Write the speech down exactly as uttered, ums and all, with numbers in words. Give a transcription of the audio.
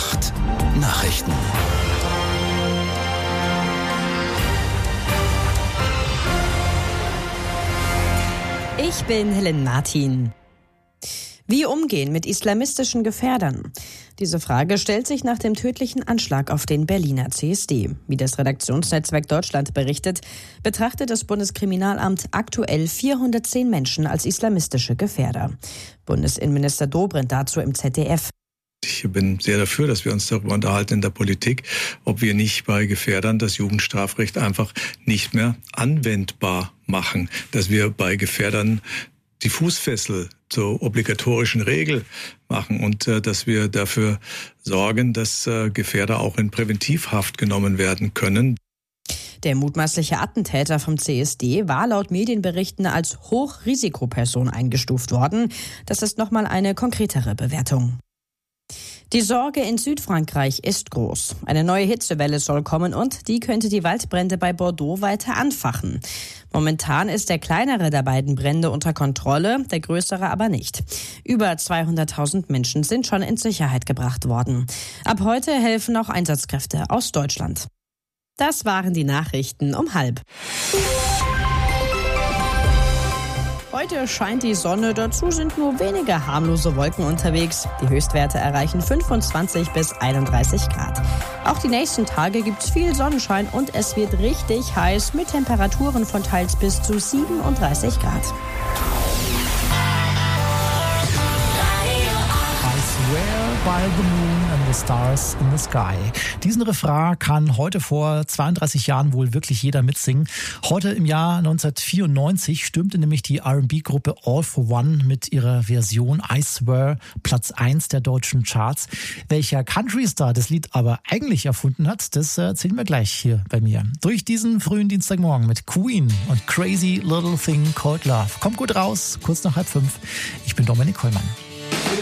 acht Nachrichten. Ich bin Helen Martin. Wie umgehen mit islamistischen Gefährdern? Diese Frage stellt sich nach dem tödlichen Anschlag auf den Berliner C S D. Wie das Redaktionsnetzwerk Deutschland berichtet, betrachtet das Bundeskriminalamt aktuell vierhundertzehn Menschen als islamistische Gefährder. Bundesinnenminister Dobrindt dazu im Z D F. Ich bin sehr dafür, dass wir uns darüber unterhalten in der Politik, ob wir nicht bei Gefährdern das Jugendstrafrecht einfach nicht mehr anwendbar machen. Dass wir bei Gefährdern die Fußfessel zur obligatorischen Regel machen und äh, dass wir dafür sorgen, dass äh, Gefährder auch in Präventivhaft genommen werden können. Der mutmaßliche Attentäter vom C S D war laut Medienberichten als Hochrisikoperson eingestuft worden. Das ist nochmal eine konkretere Bewertung. Die Sorge in Südfrankreich ist groß. Eine neue Hitzewelle soll kommen und die könnte die Waldbrände bei Bordeaux weiter anfachen. Momentan ist der kleinere der beiden Brände unter Kontrolle, der größere aber nicht. Über zweihunderttausend Menschen sind schon in Sicherheit gebracht worden. Ab heute helfen auch Einsatzkräfte aus Deutschland. Das waren die Nachrichten um halb. Heute scheint die Sonne, dazu sind nur wenige harmlose Wolken unterwegs. Die Höchstwerte erreichen fünfundzwanzig bis einunddreißig Grad. Auch die nächsten Tage gibt's viel Sonnenschein und es wird richtig heiß mit Temperaturen von teils bis zu siebenunddreißig Grad. By the moon and the stars in the sky. Diesen Refrain kann heute vor zweiunddreißig Jahren wohl wirklich jeder mitsingen. Heute im Jahr neunzehnhundertvierundneunzig stürmte nämlich die R and B-Gruppe All for One mit ihrer Version I Swear Platz eins der deutschen Charts. Welcher Country-Star das Lied aber eigentlich erfunden hat, das erzählen wir gleich hier bei mir. Durch diesen frühen Dienstagmorgen mit Queen und Crazy Little Thing Called Love. Kommt gut raus, kurz nach halb fünf. Ich bin Dominik Hollmann.